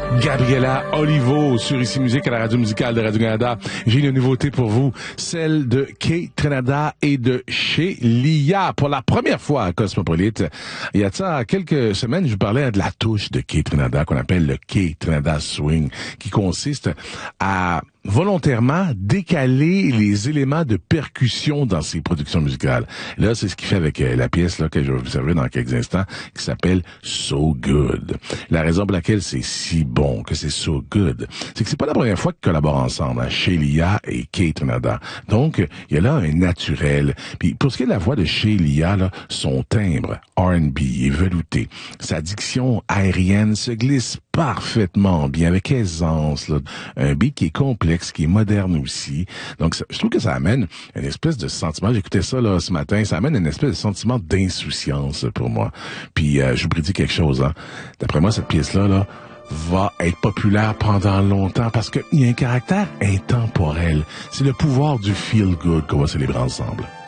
Gabriela Olivo sur Ici Musique à la radio musicale de Radio-Canada. J'ai une nouveauté pour vous, celle de Kate Ranada et de chez Lia. Pour la première fois à Cosmopolite, il y a ça quelques semaines, je vous parlais de la touche de Kate Ranada qu'on appelle le Kate Ranada Swing, qui consiste à volontairement décaler les éléments de percussion dans ses productions musicales. Là, c'est ce qu'il fait avec la pièce là que je vais vous servir dans quelques instants, qui s'appelle So Good. La raison pour laquelle c'est si bon, que c'est So Good, c'est que c'est pas la première fois qu'ils collaborent ensemble, hein, chez Lia et Kate Ranada. Donc, il y a là un naturel. Puis pour ce qui est de la voix de chez Lia, là, son timbre R&B est velouté. Sa diction aérienne se glisse parfaitement bien, avec aisance, là. Un beat qui est complexe, qui est moderne aussi. Donc, je trouve que ça amène une espèce de sentiment, j'écoutais ça là ce matin, ça amène une espèce de sentiment d'insouciance pour moi. Puis, je vous prédis quelque chose, hein. D'après moi, cette pièce-là, là, va être populaire pendant longtemps parce qu'il y a un caractère intemporel. C'est le pouvoir du feel good qu'on va célébrer ensemble.